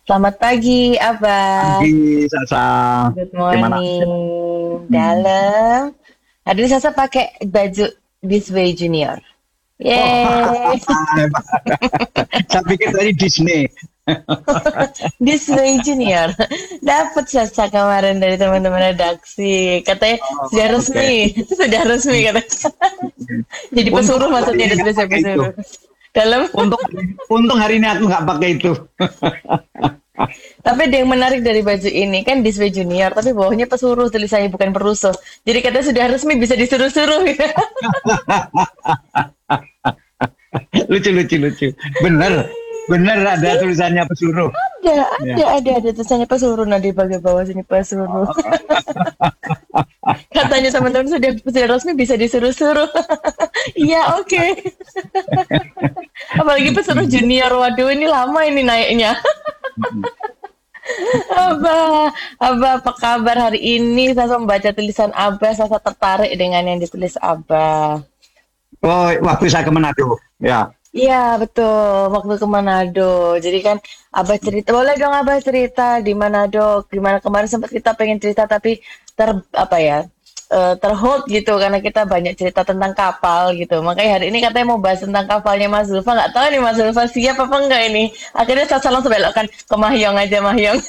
Selamat pagi, Abah. Pagi, Sasa. Good Gimana? morning. Hmm. Dalam. Hari ini Sasa pakai baju This Way Junior. Oh, Yeay. saya pikir tadi Disney. This Way Junior. Dapat Sasa kemarin dari teman-teman redaksi. Katanya sudah Oh, resmi. oke. Sudah resmi katanya. Jadi Untung pesuruh hari maksudnya ini ada nggak tulisnya pakai itu. pesuruh. Dalam. Untung hari ini aku nggak pakai itu. Tapi ada yang menarik dari baju ini kan This Way Junior, tapi bawahnya pesuruh tulisannya bukan perusuh. Jadi katanya sudah resmi bisa disuruh-suruh. Lucu, lucu, lucu. Bener, bener ada tulisannya pesuruh. Ada, Ya. ada tulisannya pesuruh. Nah di bagian bawah sini pesuruh. Katanya teman-teman sudah resmi bisa disuruh-suruh. Iya oke. Apalagi pesuruh junior. Waduh ini lama ini naiknya. Abah, Abah apa kabar hari ini? Saya membaca tulisan Abah, saya tertarik dengan yang ditulis Abah. Oh, waktu saya ke Manado. Ya. Iya betul, waktu ke Manado. Jadi kan Abah cerita, boleh dong Abah cerita di Manado. Gimana kemarin sempat kita pengen cerita tapi apa ya terhold gitu karena kita banyak cerita tentang kapal gitu. Makanya hari ini katanya mau bahas tentang kapalnya Mas Zulfa. Nggak tahu nih Mas Zulfa siap apa enggak ini. Akhirnya saya langsung belokkan ke Mahyong aja Mahyong.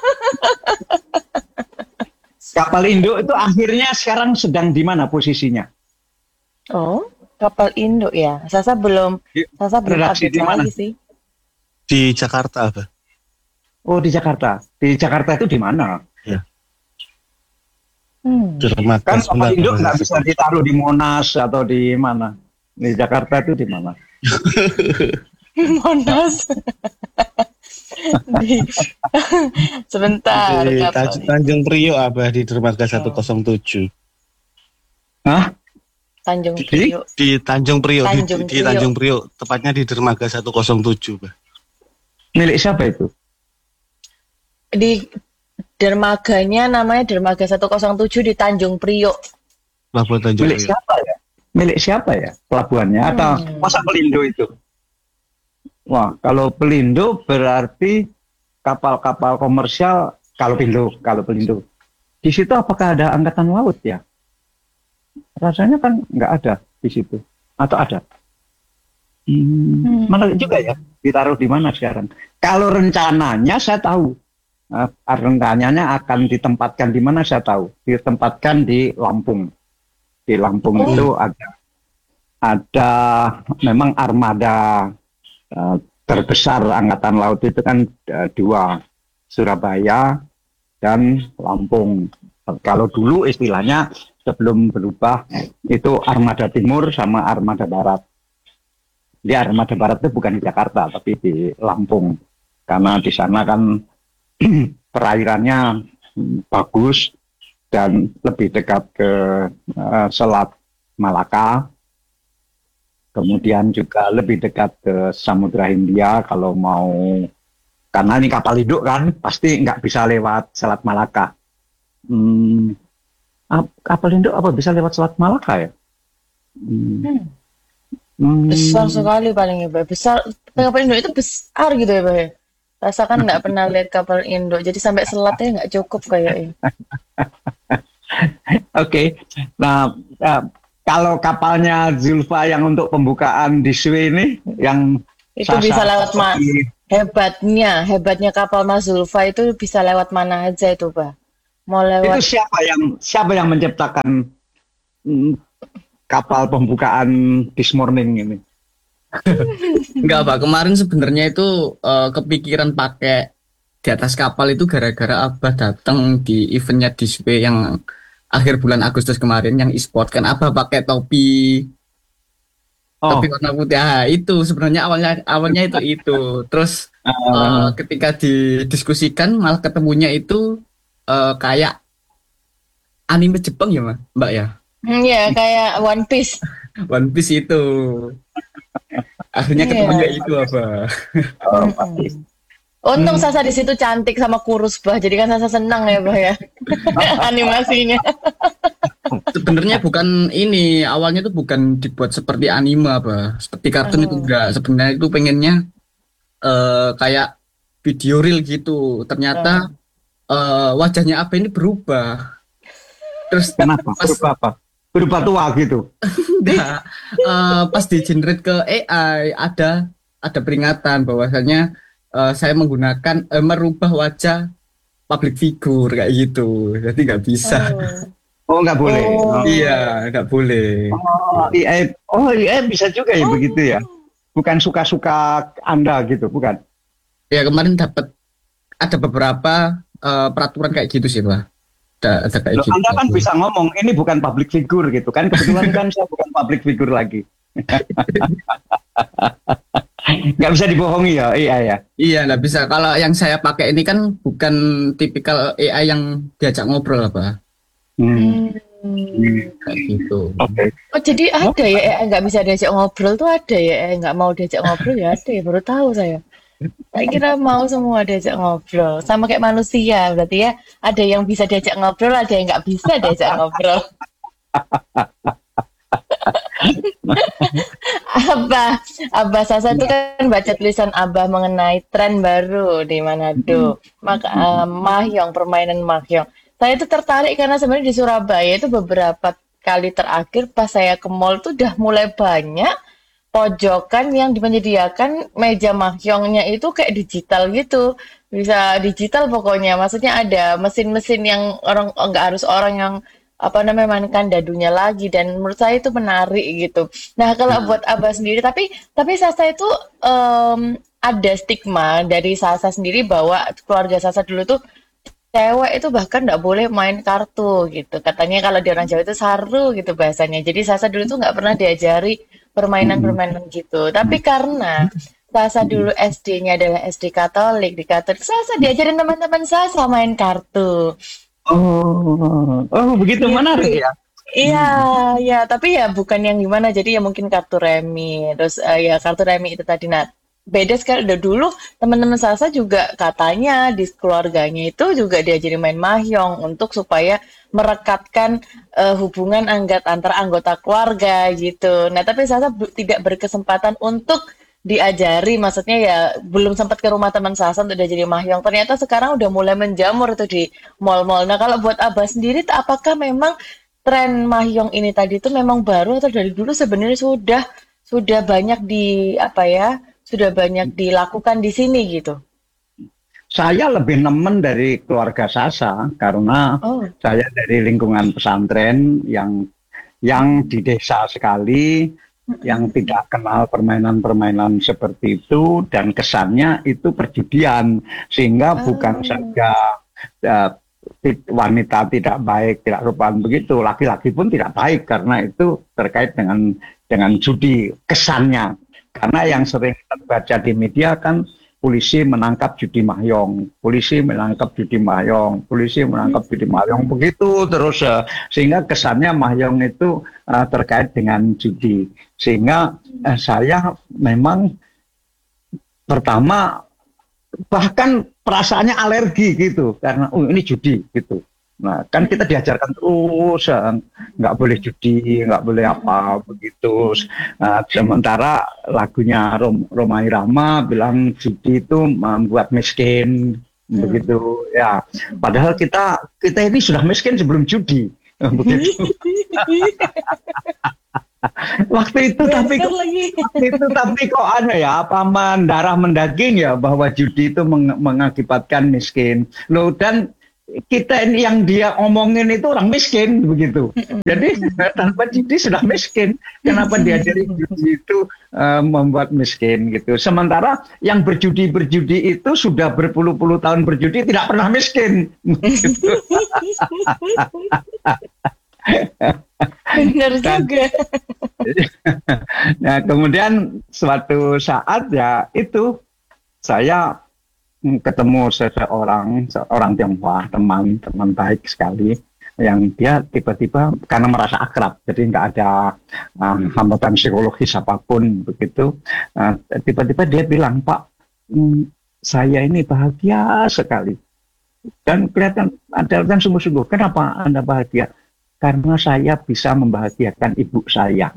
Kapal Indo itu akhirnya sekarang sedang di mana posisinya? Oh, kapal induk ya. Sasa belum Redaksi di update mana? lagi sih. Di Jakarta, apa? Oh, di Jakarta. Di Jakarta itu di mana? Ya, Hmm. dermaga Kan kapal sebentar. induk nggak bisa ditaruh di Monas atau di mana. Di Jakarta itu di mana? Monas. Di... Sebentar, Di kapal. Tanjung Priok, apa? Di dermaga 107. Hah? Tanjung Di? Priok. Di Tanjung Priok, Tanjung di Priok. Tanjung Priok, tepatnya di dermaga 107, Pak. Milik siapa itu? Di dermaganya namanya dermaga 107 di Tanjung Priok. Pelabuhan Tanjung Milik Priok. siapa ya? Milik siapa ya pelabuhannya? Atau masa Pelindo itu? Wah, kalau Pelindo berarti kapal-kapal komersial. Kalau Pelindo. Di situ apakah ada angkatan laut ya? Rasanya kan nggak ada di situ. Atau ada? Mana juga ya? Ditaruh di mana sekarang? Kalau rencananya saya tahu. Rencananya akan ditempatkan di mana saya tahu. Ditempatkan di Lampung. Di Lampung itu ada memang armada terbesar angkatan laut itu kan dua, Surabaya dan Lampung. Kalau dulu istilahnya sebelum berubah itu armada timur sama armada barat. Di armada barat itu bukan di Jakarta tapi di Lampung. Karena di sana kan perairannya bagus dan lebih dekat ke Selat Malaka. Kemudian juga lebih dekat ke Samudra Hindia kalau mau, karena ini kapal induk kan, pasti nggak bisa lewat Selat Malaka. Kapal induk apa bisa lewat Selat Malaka ya? Besar sekali paling ya, Bah. Besar. Kapal induk itu besar gitu ya, Bah. Ya? Rasa kan nggak pernah lihat kapal induk, jadi sampai selatnya nggak cukup kayaknya. Oke. Nah, kalau kapalnya Zulfa yang untuk pembukaan di Swe ini, yang Itu bisa lewat seperti- hebatnya kapal Mas Zulfa itu bisa lewat mana aja itu, Bah. Mau itu lewat siapa yang menciptakan kapal pembukaan This Morning ini? Enggak, Pak. Kemarin sebenarnya itu kepikiran pakai di atas kapal itu gara-gara Abah datang di eventnya Display yang akhir bulan Agustus kemarin yang e-sport kan Abah pakai topi warna putih. Ah, itu sebenarnya awalnya itu. Terus ketika didiskusikan malah ketemunya itu kayak anime Jepang ya, Mbak ya. ya kayak One Piece. One Piece itu. Akhirnya ketemunya itu apa? Untung Sasa di situ cantik sama kurus, Bah. Jadi kan Sasa senang ya, Bah ya. Animasinya. Sebenarnya bukan ini, awalnya itu bukan dibuat seperti anime apa, seperti kartun itu enggak. Sebenarnya itu pengennya kayak video reel gitu. Ternyata wajahnya Abah ini berubah. Terus Kenapa? pas Berubah apa? Berubah tua gitu. enggak, pas di generate ke AI ada peringatan bahwasanya saya menggunakan merubah wajah public figure kayak gitu. Jadi nggak bisa. Oh, nggak boleh. Oh. Iya, nggak boleh. IA bisa juga ya begitu ya. Bukan suka-suka Anda gitu, bukan? Ya kemarin ada beberapa peraturan kayak gitu sih, Pak. Ada kayak Loh, gitu. Anda kan bisa ngomong, ini bukan public figure gitu kan. Kebetulan kan saya bukan public figure lagi. Nggak bisa dibohongi ya AI ya. Iya, nggak bisa. Kalau yang saya pakai ini kan bukan tipikal AI yang diajak ngobrol, Pak. Hmm. Kayak gitu. Oke. Oh, jadi ada ya nggak bisa diajak ngobrol tuh ada ya nggak mau diajak ngobrol ya ada ya baru tahu saya. Saya kira mau semua diajak ngobrol sama kayak manusia berarti ya ada yang bisa diajak ngobrol ada yang nggak bisa diajak ngobrol. Abah Sasa itu kan baca tulisan Abah mengenai tren baru di Manado. Mahjong, permainan mahjong. Saya itu tertarik karena sebenarnya di Surabaya itu beberapa kali terakhir pas saya ke mall tuh udah mulai banyak pojokan yang menyediakan meja mahjongnya itu kayak digital gitu. Bisa digital pokoknya. Maksudnya ada mesin-mesin yang orang nggak harus orang yang apa namanya mainkan dadunya lagi dan menurut saya itu menarik gitu. Nah, kalau buat Abah sendiri tapi Sasa itu ada stigma dari Sasa sendiri bahwa keluarga Sasa dulu tuh cewek itu bahkan nggak boleh main kartu gitu. Katanya kalau di orang Jawa itu saru gitu bahasanya. Jadi Sasa dulu tuh nggak pernah diajari permainan-permainan gitu. Tapi karena Sasa dulu SD-nya adalah SD Katolik, di Katolik Sasa diajarin teman-teman Sasa main kartu. Begitu menarik ya. Iya, ya, tapi ya bukan yang gimana. Jadi ya mungkin kartu remi. Terus ya kartu remi itu tadi. Nah, beda sekali. Udah dulu teman-teman Sasa juga katanya di keluarganya itu juga diajari main mahjong untuk supaya merekatkan hubungan antar anggota keluarga gitu. Nah, tapi Sasa tidak berkesempatan untuk diajari, maksudnya ya belum sempat ke rumah teman Sasa untuk diajari mahjong. Ternyata sekarang udah mulai menjamur itu di mall-mall. Nah, kalau buat Abah sendiri, apakah memang tren mahjong ini tadi itu memang baru atau dari dulu sebenarnya sudah banyak sudah banyak dilakukan di sini gitu? Saya lebih nemen dari keluarga Sasa karena saya dari lingkungan pesantren yang di desa sekali, yang tidak kenal permainan-permainan seperti itu dan kesannya itu perjudian sehingga bukan saja wanita tidak baik, tidak rupahan begitu, laki-laki pun tidak baik karena itu terkait dengan judi kesannya. Karena yang sering terbaca di media kan polisi menangkap judi mahjong, polisi menangkap judi mahjong, polisi menangkap judi mahjong begitu terus sehingga kesannya mahjong itu terkait dengan judi. Sehingga saya memang pertama bahkan perasaannya alergi gitu karena ini judi gitu. Nah, kan kita diajarkan terus nggak boleh judi, nggak boleh apa begitu. Sementara lagunya Rhoma Irama bilang judi itu membuat miskin begitu ya. Padahal kita ini sudah miskin sebelum judi begitu. Waktu itu tapi kok aneh ya, apa mendarah mendaging ya bahwa judi itu mengakibatkan miskin. Loh, dan kita ini yang dia omongin itu orang miskin begitu. Jadi tanpa judi sudah miskin. Kenapa diajari judi itu membuat miskin gitu. Sementara yang berjudi itu sudah berpuluh-puluh tahun berjudi tidak pernah miskin. Gitu. Benar juga. Nah, kemudian suatu saat ya itu saya ketemu seorang Tionghoa, teman baik sekali yang dia tiba-tiba karena merasa akrab, jadi nggak ada hambatan psikologis apapun begitu, tiba-tiba dia bilang, Pak, saya ini bahagia sekali dan kelihatan dan sungguh-sungguh. Kenapa Anda bahagia? Karena saya bisa membahagiakan ibu saya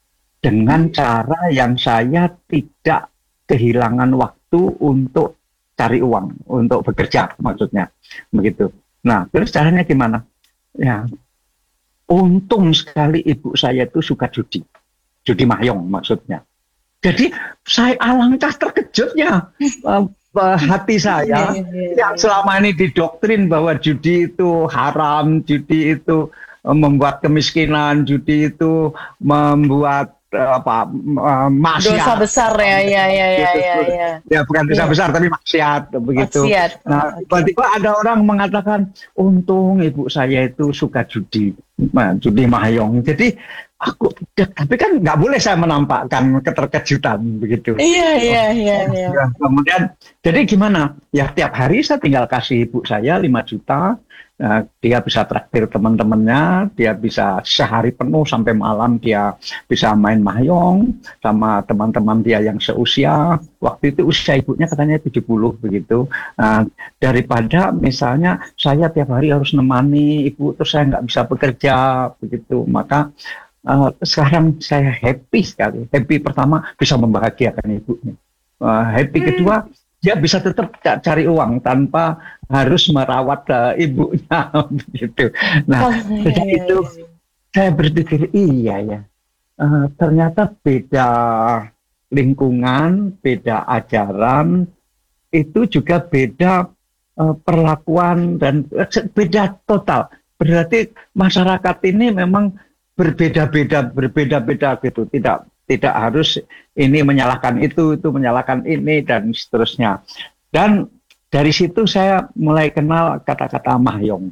dengan cara yang saya tidak kehilangan waktu untuk cari uang untuk bekerja maksudnya begitu. Nah, terus caranya gimana? Ya, untung sekali ibu saya itu suka judi mayong maksudnya. Jadi saya alangkah terkejutnya hati saya yang selama ini didoktrin bahwa judi itu haram, judi itu membuat kemiskinan, judi itu membuat maksiat. Dosa besar ya. Ya bukan dosa besar tapi maksiat begitu. Maksiat. Nah, tiba-tiba ada orang mengatakan untung ibu saya itu suka judi mayong. Jadi tapi kan nggak boleh saya menampakkan keterkejutan begitu. Iya. Kemudian jadi gimana? Ya tiap hari saya tinggal kasih ibu saya 5 juta. Dia bisa traktir teman-temannya, dia bisa sehari penuh sampai malam dia bisa main mahjong sama teman-teman dia yang seusia. Waktu itu usia ibunya katanya 70 begitu. Daripada misalnya saya tiap hari harus nemani ibu terus saya nggak bisa bekerja begitu, maka sekarang saya happy sekali. Happy pertama bisa membahagiakan ibunya. Happy kedua dia bisa tetap cari uang tanpa harus merawat ibunya begitu. Nah, sejak itu saya berpikir iya ya, ternyata beda lingkungan, beda ajaran, itu juga beda perlakuan dan beda total. Berarti masyarakat ini memang berbeda-beda gitu, tidak harus ini menyalahkan itu menyalahkan ini dan seterusnya. Dan dari situ saya mulai kenal kata-kata mahjong.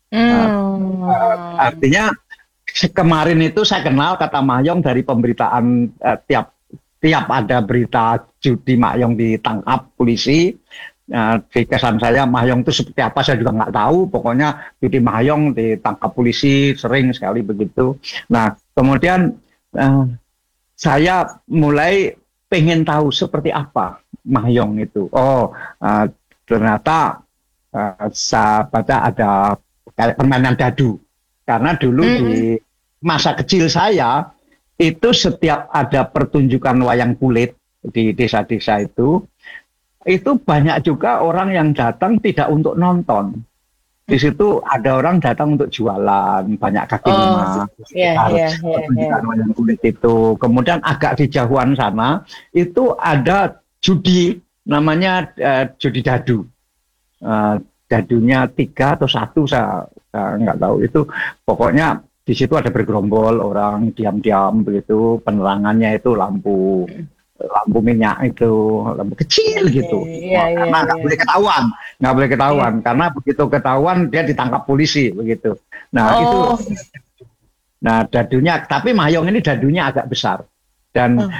Artinya kemarin itu saya kenal kata mahjong dari pemberitaan tiap ada berita judi mahjong ditangkap polisi. Di kesan saya mahjong itu seperti apa saya juga nggak tahu. Pokoknya judi mahjong ditangkap polisi sering sekali begitu. Nah kemudian saya mulai pengen tahu seperti apa mahjong itu. Ternyata saya baca ada kayak permainan dadu. Karena dulu di masa kecil saya itu setiap ada pertunjukan wayang kulit di desa-desa itu banyak juga orang yang datang tidak untuk nonton. Di situ ada orang datang untuk jualan, banyak kaki lima. Pertunjukan wayang kulit itu. Kemudian agak di jauhan sana itu ada judi, namanya judi dadu. Dadunya 3 atau 1 saya nggak tahu itu. Pokoknya di situ ada bergerombol orang diam-diam begitu. Penerangannya itu lampu minyak itu, lampu kecil gitu. Karena nggak boleh ketahuan, karena begitu ketahuan dia ditangkap polisi begitu. Nah itu, nah dadunya, tapi mahjong ini dadunya agak besar dan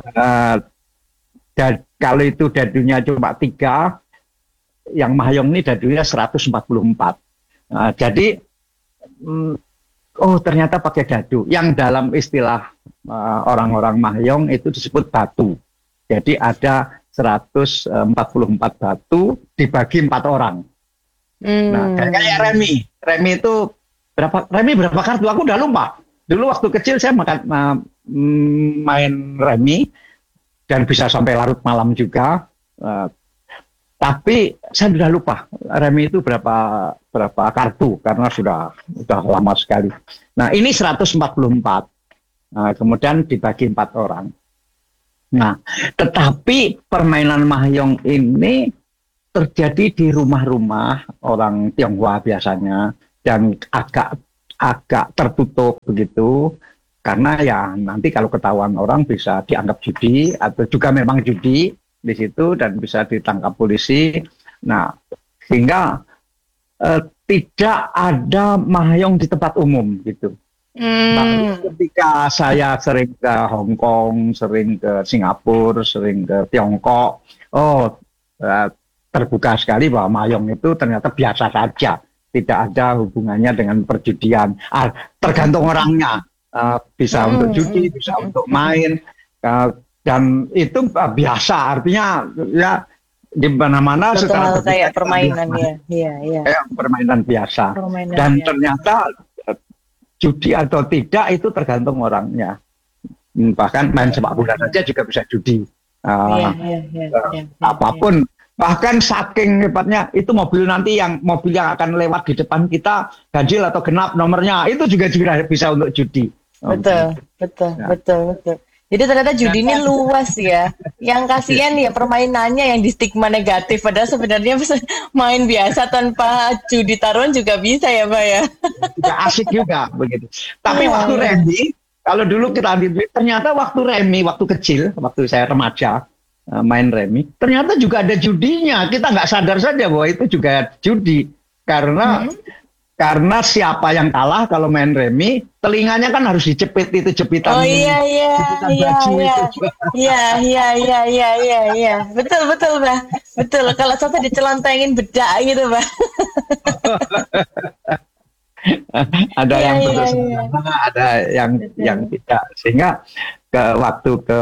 kalau itu dadunya cuma 3, yang mahjong ini dadunya 144. Jadi ternyata pakai dadu. Yang dalam istilah orang-orang mahjong itu disebut batu. Jadi ada 144 batu dibagi 4 orang. Nah, kayak remi. Remi itu berapa kartu? Aku udah lupa. Dulu waktu kecil saya main remi dan bisa sampai larut malam juga. Tapi saya sudah lupa remi itu berapa kartu karena sudah lama sekali. Nah, ini 144. Nah, kemudian dibagi 4 orang. Nah, tetapi permainan mahjong ini terjadi di rumah-rumah orang Tionghoa biasanya dan agak tertutup begitu karena ya nanti kalau ketahuan orang bisa dianggap judi atau juga memang judi di situ dan bisa ditangkap polisi. Nah, sehingga tidak ada mahjong di tempat umum gitu. Tapi ketika saya sering ke Hong Kong, sering ke Singapura, sering ke Tiongkok, terbuka sekali bahwa mahjong itu ternyata biasa saja, tidak ada hubungannya dengan perjudian. Tergantung orangnya, bisa untuk judi, bisa untuk main, dan itu biasa. Artinya ya di mana-mana secara kayak permainan kayak permainan biasa. Dan ternyata judi atau tidak itu tergantung orangnya. Bahkan main sepak bola saja juga bisa judi. Apapun Bahkan saking hebatnya itu mobil yang akan lewat di depan kita ganjil atau genap nomornya itu juga bisa untuk judi. Betul, betul, Ya. betul, betul. Jadi ternyata judi ini luas ya. Yang kasihan ya permainannya yang di stigma negatif. Padahal sebenarnya bisa main biasa tanpa judi taruhan juga bisa ya, Pak ya. Juga asik juga begitu. Tapi Iya, waktu iya. remi, kalau dulu kita ambil duit, ternyata waktu remi, waktu kecil, waktu saya remaja main remi, ternyata juga ada judinya. Kita nggak sadar saja bahwa itu juga judi karena siapa yang kalah kalau main remi, telinganya kan harus dicepit itu jepitan. Oh iya iya jepitan iya baju iya itu. iya iya iya iya iya iya betul betul Bah, betul kalau sampai dicelantengin bedak gitu Bah. Ada Iya yang iya putus iya semangat, ada yang betul. tidak. Sehingga waktu ke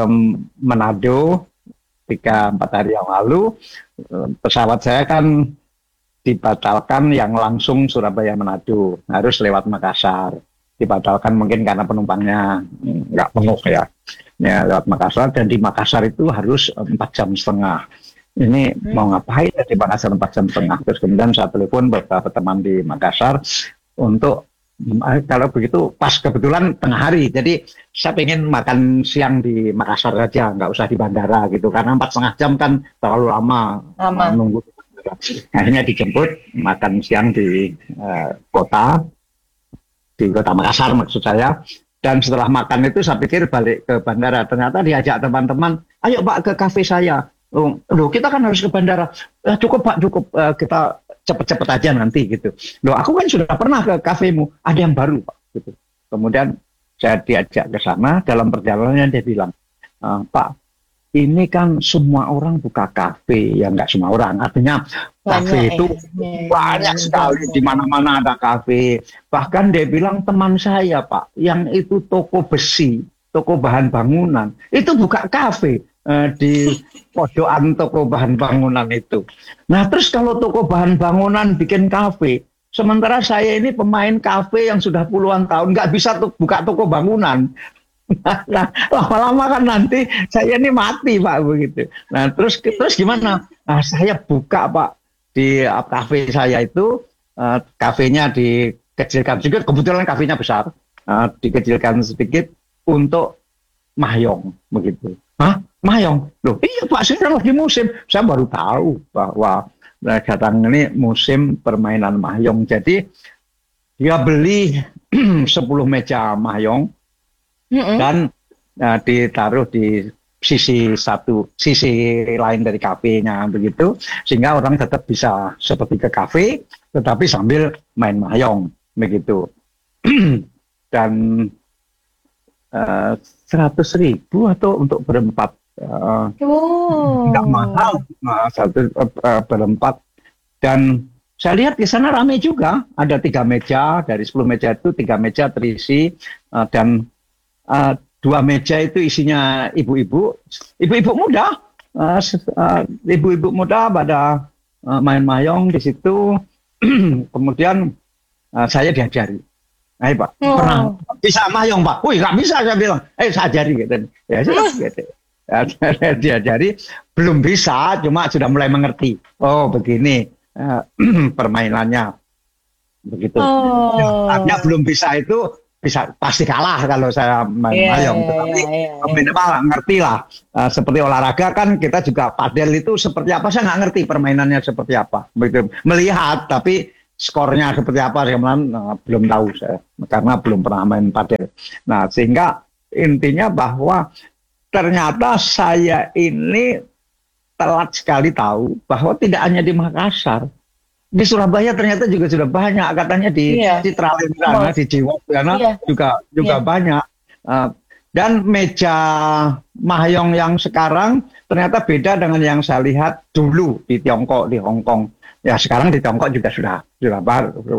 Manado 3-4 hari yang lalu, pesawat saya kan dibatalkan yang langsung Surabaya Manado, harus lewat Makassar. Dibatalkan mungkin karena penumpangnya nggak penuh ya. Ya lewat Makassar, dan di Makassar itu harus 4,5 jam. Ini mau ngapain ya di Makassar 4,5 jam? Terus kemudian saya telepon beberapa teman di Makassar untuk kalau begitu pas kebetulan tengah hari, jadi saya pengen makan siang di Makassar aja, nggak usah di bandara gitu, karena 4,5 jam kan terlalu lama Lama. nunggu. Akhirnya dijemput makan siang di kota Makassar maksud saya. Dan setelah makan itu saya pikir balik ke bandara. Ternyata diajak teman-teman, ayo Pak ke kafe saya. Loh kita kan harus ke bandara. Cukup Pak, cukup. Kita cepet-cepet aja nanti gitu. Loh aku kan sudah pernah ke kafemu. Ada yang baru Pak. Gitu. Kemudian saya diajak ke sana. Dalam perjalanannya dia bilang, Pak, ini kan semua orang buka kafe, ya nggak semua orang. Artinya kafe Banyak itu ya. banyak sekali, di mana-mana ada kafe. Bahkan dia bilang teman saya Pak, yang itu toko besi, toko bahan bangunan, itu buka kafe di pojokan toko bahan bangunan itu. Nah terus kalau toko bahan bangunan bikin kafe, sementara saya ini pemain kafe yang sudah puluhan tahun, nggak bisa buka toko bangunan. Nah, lama-lama kan nanti saya ini mati Pak begitu. Nah, terus gimana? Nah, saya buka Pak di kafe saya itu, kafenya dikecilkan sedikit. Kebetulan kafenya besar, dikecilkan sedikit untuk mahjong begitu. Hah? Mahjong? Loh, iya Pak, sekarang lagi musim. Saya baru tahu bahwa datang ini musim permainan mahjong. Jadi dia beli 10 meja mahjong. Dan ditaruh di sisi lain dari kafenya begitu, sehingga orang tetap bisa seperti ke kafe tetapi sambil main mahjong begitu. Dan 100.000 atau untuk berempat, tidak mahal, berempat. Dan saya lihat di sana ramai juga, ada 3 meja, dari 10 meja itu 3 meja terisi, dan 2 meja itu isinya ibu-ibu muda, ibu-ibu muda pada main mahjong di situ. Kemudian saya diajari, ayo Pak, pernah bisa mahjong Pak? Wih nggak bisa, saya bilang, saya ajari gitu. Ya sudah, gitu. Diajari, belum bisa, cuma sudah mulai mengerti. Oh begini permainannya, begitu. Artinya belum bisa itu. Bisa pasti kalah kalau saya main mahjong, tetapi minimal ngerti lah. Seperti olahraga kan kita juga padel itu seperti apa, saya nggak ngerti permainannya seperti apa. Begitu melihat, tapi skornya seperti apa saya belum tahu saya, karena belum pernah main padel. Nah sehingga intinya bahwa ternyata saya ini telat sekali tahu bahwa tidak hanya di Makassar. Di Surabaya ternyata juga sudah banyak, katanya di Citraland sana, di Jiwok sana juga banyak. Dan meja mahjong yang sekarang ternyata beda dengan yang saya lihat dulu di Tiongkok, di Hong Kong. Ya sekarang di Tiongkok juga sudah